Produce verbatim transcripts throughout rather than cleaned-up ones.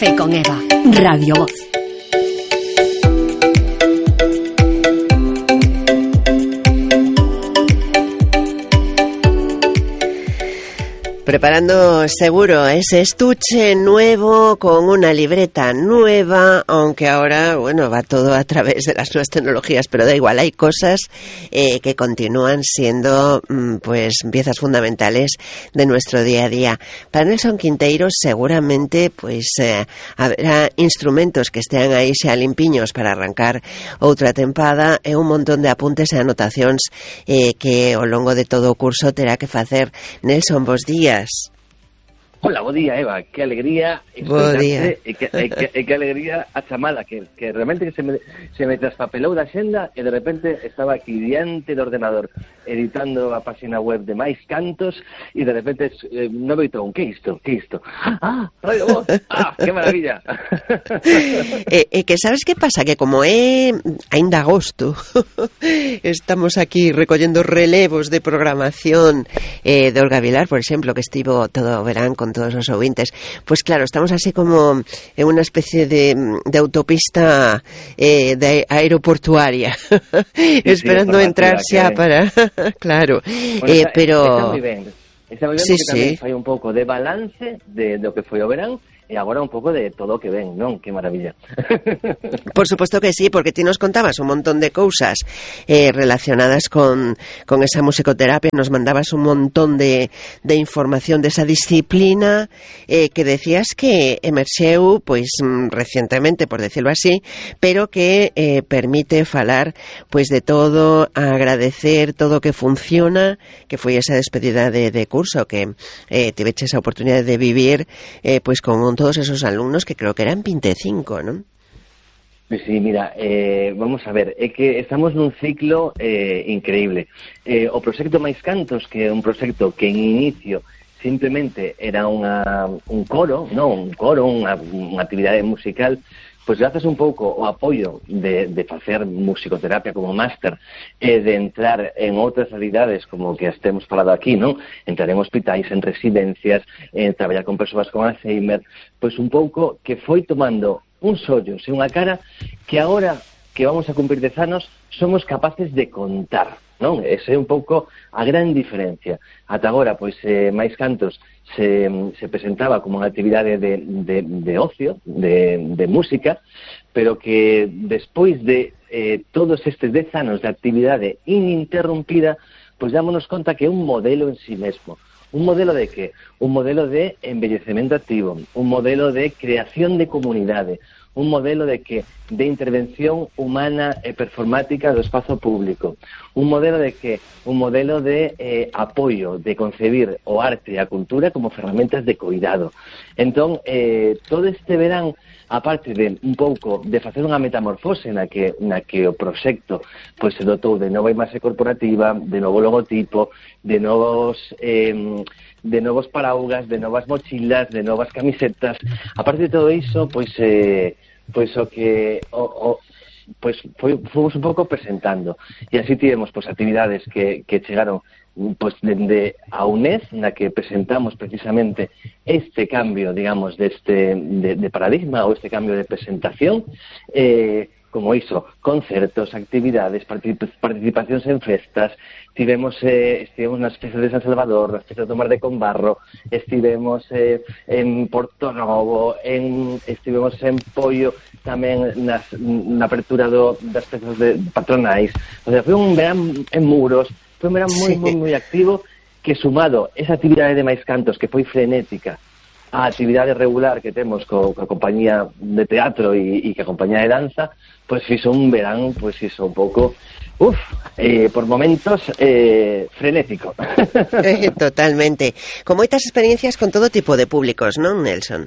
Café con Eva, Radio Voz. Preparando seguro ese estuche nuevo con una libreta nueva, aunque ahora, bueno, va todo a través de las nuevas tecnologías, pero da igual, hay cosas eh, que continúan siendo pues piezas fundamentales de nuestro día a día. Para Nelson Quinteiro seguramente pues eh, habrá instrumentos que estean aí xa limpiños para arrancar outra tempada e un montón de apuntes e anotacións eh, que ao longo de todo o curso terá que facer. Nelson, bos días. Hola, bo día, Eva, que alegría escoitarte e que, e, que, e que alegría a chamada, que, que realmente que se me, se me traspapelou da xenda e de repente estaba aquí diante do ordenador editando a página web de Mais Cantos e de repente eh, non veitou un, que isto, que isto? Ah, Radio Voz, ah, que maravilla. E, e que sabes que pasa? Que como é ainda agosto, estamos aquí recollendo relevos de programación eh, de Olga Vilar, por exemplo, que estivo todo o verán con todos os ouvintes, pues claro, estamos así como en una especie de, de autopista eh, de aeroportuaria, sí, esperando sí, entrar xa para... claro, bueno, eh, está, pero... Está moi ben, está moi ben sí, porque tamén sí. fai un pouco de balance de do que foi o verán e agora un pouco de todo o que ven, non? Que maravilla. Por supuesto que sí, porque ti nos contabas un montón de cousas eh, relacionadas con, con esa musicoterapia, nos mandabas un montón de, de información de esa disciplina eh, que decías que emerxeu pois recientemente, por decirlo así, pero que eh, permite falar pois de todo, agradecer todo o que funciona, que foi esa despedida de, de curso que eh, tiveches a oportunidade de vivir eh, pois con un todos esos alumnos que creo que eran veinticinco, ¿no? Sí, mira, eh, vamos a ver, é que estamos nun ciclo eh, increíble. Eh, o proxecto Mais Cantos, que é un proxecto que en inicio simplemente era unha, un coro, non, un coro, unha, unha actividade musical, pois grazas un pouco o apoio de, de facer musicoterapia como máster e de entrar en outras realidades como que as temos falado aquí, non? Entrar en hospitais, en residencias, en traballar con persoas con Alzheimer, pois un pouco que foi tomando uns ollos e unha cara que agora que vamos a cumprir dez anos somos capaces de contar, non? Ese é un pouco a gran diferencia. Ata agora, pois, eh, Mais Cantos se, se presentaba como unha actividade de, de, de ocio, de, de música, pero que despois de eh, todos estes dez anos de actividade ininterrumpida, pois dámonos conta que é un modelo en sí mesmo. Un modelo de que? Un modelo de envellecemento activo, un modelo de creación de comunidade, un modelo de que de intervención humana e performática do espazo público, un modelo de que un modelo de eh, apoio, de concebir o arte e a cultura como ferramentas de cuidado. Entón, eh, todo este verán, aparte de un pouco de facer unha metamorfose na que, na que o proxecto pois, se dotou de nova imaxe corporativa, de novo logotipo, de novos eh, de novos paraugas, de novas mochilas, de novas camisetas. Aparte de todo iso, pois eh, pois o que o, o pois foi, fomos un pouco presentando e así tivemos pois actividades que, que chegaron pois dende a UNED, na que presentamos precisamente este cambio, digamos, deste de, de paradigma ou este cambio de presentación, eh, como iso, concertos, actividades, participacións en festas, tivemos, eh, estivemos nas festas de San Salvador, nas festas do Mar de Combarro, estivemos eh, en Porto Novo, en, estivemos en Poio, tamén nas, na apertura do, das festas de patronais. O sea, foi un verán en Muros, foi un verán moi, moi, moi activo, que sumado esa actividade de Mais Cantos, que foi frenética, a actividade regular que temos co, co a compañía de teatro e, e que a compañía de danza, pois fixo un verán, pois fixo un pouco, uf, eh, por momentos eh, frenético. Eh, totalmente. Con moitas experiencias con todo tipo de públicos, non, Nelson?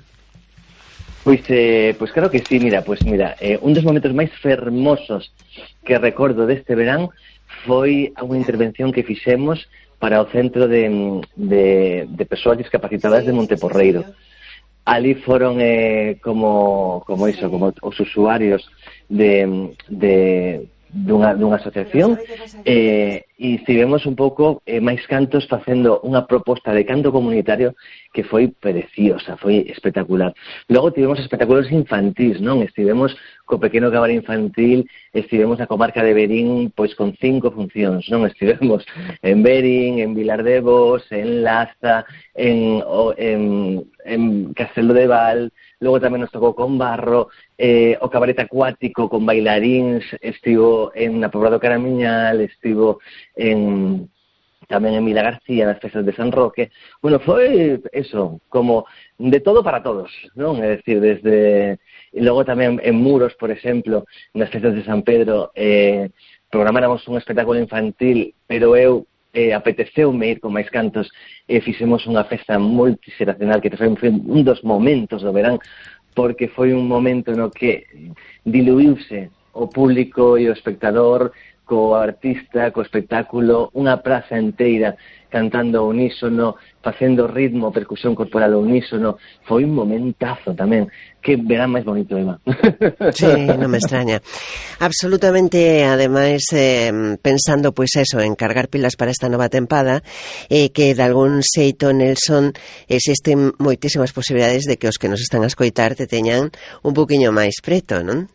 Pois, eh, pois claro que sí, mira, pois mira, eh, un dos momentos máis fermosos que recordo deste verán foi unha intervención que fixemos para o Centro de, de, de Persoas Discapacitadas de Monteporreiro. Ali foron eh, como, como iso, como os usuarios de, de, dunha, dunha asociación eh, e estivemos un pouco eh, máis cantos facendo unha proposta de canto comunitario que foi preciosa, foi espectacular. Logo tivemos espectáculos infantís, non? Estivemos co pequeno cabaret infantil, estivemos na comarca de Verín pois con cinco funcións, non? Estivemos en Verín, en Vilar de Bos, en Laza, en, en, en Castelo de Val, logo tamén nos tocou con Barro, eh, o cabaret acuático con bailaríns, estivo en na Pobrado Caramiñal, estivo en tamén en Vila García, nas festas de San Roque. Bueno, foi eso, como de todo para todos, non? É dicir, desde... E logo tamén en Muros, por exemplo, nas festas de San Pedro, eh, programáramos un espectáculo infantil, pero eu eh, apeteceume ir con máis cantos e fixemos unha festa multiseracional que foi un dos momentos do verán, porque foi un momento no que diluíuse o público e o espectador co artista, co espectáculo, unha praza inteira cantando ao unísono, facendo ritmo, percusión corporal ao unísono. Foi un momentazo tamén. Que verán máis bonito, Eva. Sí, non me extraña. Absolutamente, ademais, eh, pensando, pois eso, en cargar pilas para esta nova tempada, eh, que de algún xeito, Nelson, existen moitísimas posibilidades de que os que nos están a escoitar te teñan un poquinho máis preto, non?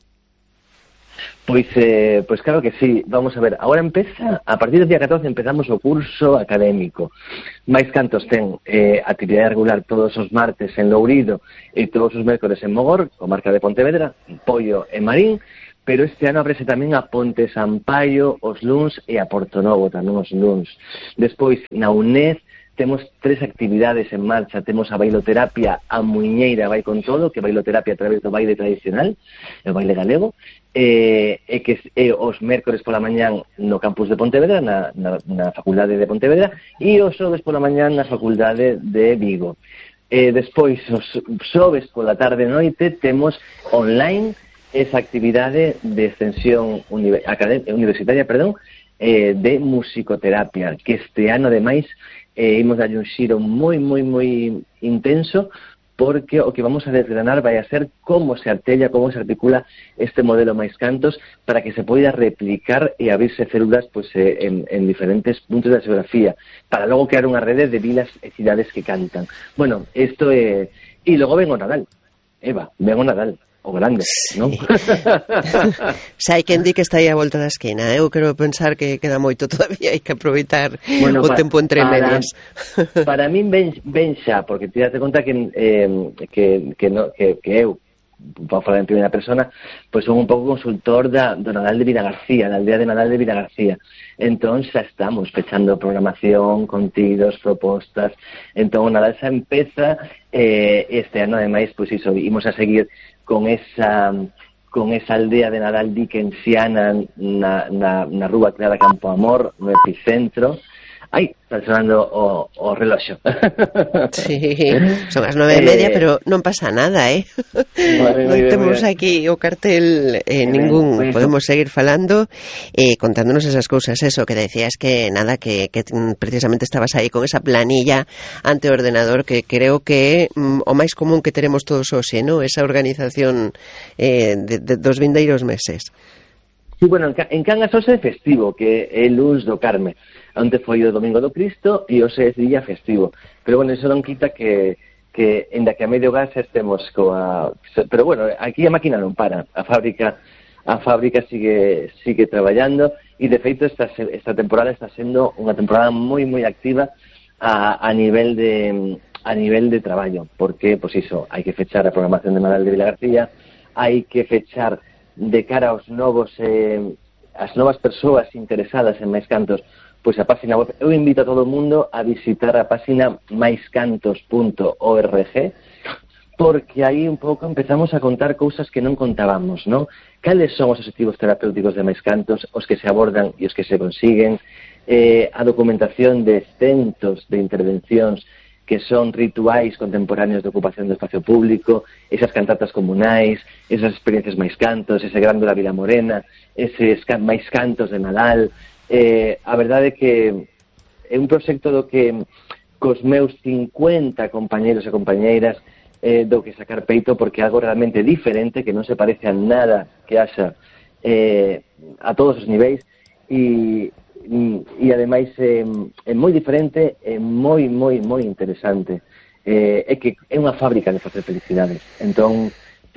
Pois, eh, pois claro que sí. Vamos a ver, agora empeza, a partir do día catorce empezamos o curso académico. Máis cantos ten eh, actividade regular todos os martes en Lourido e todos os mércores en Mogor, comarca de Pontevedra, Poio e Marín, pero este ano abrese tamén a Ponte Sampaio os luns e a Portonovo tamén os luns. Despois, na UNED, temos tres actividades en marcha. Temos a bailoterapia A Muiñeira vai con todo, que bailoterapia a través do baile tradicional, o baile galego, e, e que e os mércores pola mañán no campus de Pontevedra, na, na, na Facultade de Pontevedra, e os xoves pola mañán na Facultade de Vigo. E despois, os xoves pola tarde e noite, temos online esa actividade de extensión universitaria, perdón, eh, de musicoterapia, que este ano, ademais, eh, imos darlle un xiro moi, moi, moi intenso, porque o que vamos a desgranar vai a ser como se artella, como se articula este modelo máis cantos para que se poida replicar e abrirse células pues, eh, en, en diferentes puntos da xeografía, para logo crear unha rede de vilas e cidades que cantan. Bueno, isto é... E logo ven o Nadal, Eva, ven o Nadal. O grande, sí. Non? Xa hai quen di que está aí a volta da esquina. Eu quero pensar que queda moito todavía, hai que aproveitar bueno, o para, tempo entre para, medias. Para min ben, ben xa, porque te das conta que, eh, que, que, no, que, que eu, para falar en primeira persona, pois son un pouco consultor da, do Nadal de Vila García, da aldea de Nadal de Vila García. Entón xa estamos fechando programación, contidos, propostas. Entón o Nadal xa empeza eh, este ano, ademais, pois iso, imos a seguir con esa con esa aldea de Nadal dickensiana na, na, na rúa Clara Campo Amor, no epicentro. Ai, está sonando o, o reloxo. Sí, son as nove e media, eh, pero non pasa nada, eh? Vale, non temos bien. Aquí o cartel eh, ningún, bien, podemos seguir falando eh, contándonos esas cousas, eso, que decías que nada, que, que precisamente estabas aí con esa planilla ante o ordenador, que creo que mm, o máis común que teremos todos hoxe, ¿no? Esa organización eh, de, de, dos vindeiros meses. Sí, bueno, en Cangas hoxe é festivo, que é Luns do Carme. Onte foi o Domingo do Cristo e hoxe é día festivo. Pero, bueno, iso non quita que, que en da que a medio gas estemos coa... Pero, bueno, aquí a máquina non para. A fábrica a fábrica sigue sigue traballando e, de feito, esta, esta temporada está sendo unha temporada moi, moi activa a, a nivel de a nivel de traballo. Porque, pois iso, hai que fechar a programación de Nadal de Vila García, hai que fechar de cara aos novos eh, as novas persoas interesadas en máis cantos, pois a página web. Eu invito a todo o mundo a visitar a página máis cantos punto org, porque aí un pouco empezamos a contar cousas que non contábamos, non? Cales son os objetivos terapéuticos de máis cantos, os que se abordan e os que se consiguen, eh, a documentación de centos de intervencións que son rituais contemporáneos de ocupación do espacio público, esas cantatas comunais, esas experiencias máis cantos, ese Grándola Vila Morena, eses máis cantos de Nadal. Eh, a verdade é que é un proxecto do que cos meus cincuenta compañeros e compañeiras eh, do que sacar peito, porque é algo realmente diferente, que non se parece a nada que haxa eh, a todos os niveis, e e ademais é, é moi diferente, é moi, moi, moi interesante. Eh, é que é unha fábrica de facer felicidades. Entón,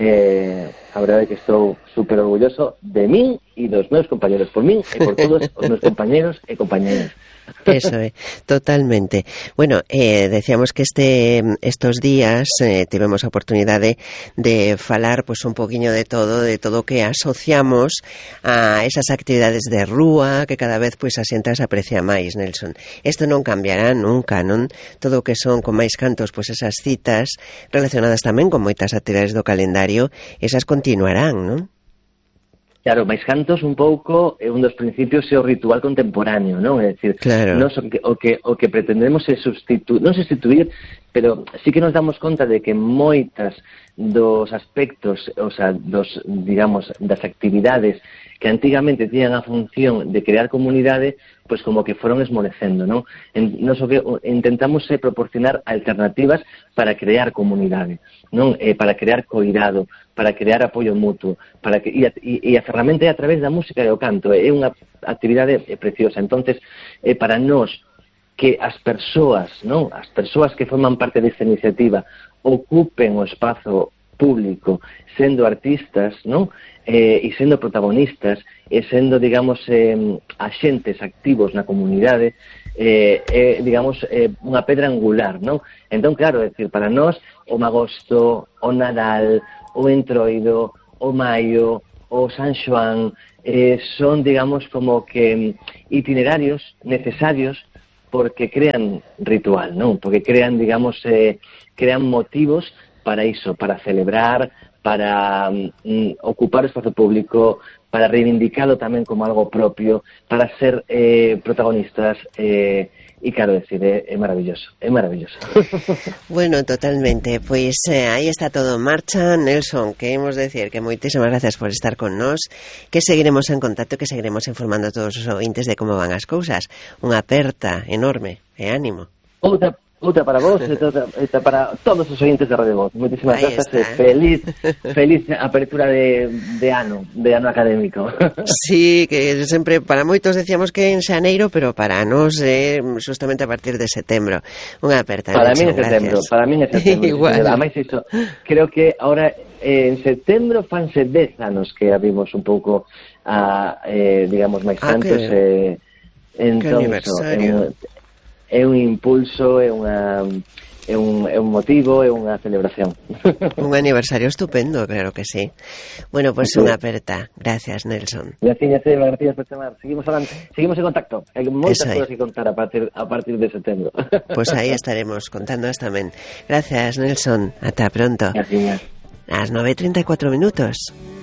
eh, a verdade é que estou super orgulloso de min e dos meus compañeros, por min e por todos os meus compañeros e compañeras. Eso é, totalmente. Bueno, eh, decíamos que este estos días eh, tivemos a oportunidade de falar pois un poquinho de todo, de todo o que asociamos a esas actividades de rúa que cada vez pois a xente se aprecia máis, Nelson. Isto non cambiará nunca, non? Todo o que son con máis cantos, pois esas citas relacionadas tamén con moitas actividades do calendario, esas continuarán, non? Claro, máis cantos un pouco é un dos principios é o ritual contemporáneo, non? É dicir, claro. Nos, o, que, o, que, o que pretendemos é sustituir, non sustituir, pero sí que nos damos conta de que moitas dos aspectos, o sea, dos, digamos, das actividades que antigamente tiñan a función de crear comunidade, pois como que foron esmorecendo, non? En, nos o que intentamos é proporcionar alternativas para crear comunidade, non? Eh, para crear coidado, para crear apoio mutuo, para que e a, e a ferramenta é a través da música e o canto, é unha actividade preciosa. Entonces, eh, para nós que as persoas, non? As persoas que forman parte desta iniciativa ocupen o espazo público sendo artistas, non? Eh, e sendo protagonistas e sendo, digamos, eh, axentes activos na comunidade, eh, eh, digamos, eh, unha pedra angular, non? Entón, claro, é dicir, para nós o magosto, o Nadal, o Entroido, o Maio, o San Xoán, eh, son, digamos, como que itinerarios necesarios porque crean ritual, non? Porque crean, digamos, eh, crean motivos para iso, para celebrar, para mm, ocupar o espazo público, para reivindicalo tamén como algo propio, para ser eh, protagonistas, eh, e claro, decir, é, é maravilloso, é maravilloso. Bueno, totalmente, pois eh, aí está todo en marcha. Nelson, queremos decir que moitísimas gracias por estar con nós, que seguiremos en contacto, que seguiremos informando a todos os ointes de como van as cousas. Unha aperta enorme e ánimo. Outra Outra para vos e outra, outra para todos os ointes de Radio Voz. Moitísimas grazas e feliz, feliz apertura de, de ano, de ano académico. Sí, que sempre para moitos decíamos que en xaneiro, pero para nós é eh, justamente a partir de setembro. Unha aperta. Para min é setembro, para min é setembro. Igual. Ademais, iso, creo que ahora eh, en setembro fanse dez anos que abrimos un pouco a, eh, digamos, máis cantos. Ah, que... eh, entón, aniversario. So, é un impulso, é unha é un, é un motivo, é unha celebración. Un aniversario estupendo, claro que sí. Bueno, pues sí. Unha aperta. Gracias, Nelson. Gracias, gracias por chamar. Seguimos adelante, seguimos en contacto. Hai moitas cousas que contar a partir, a partir de setembro. Pues aí estaremos contándoas tamén. Gracias, Nelson. Ata pronto. Gracias. Ás nove e treinta e cuatro minutos.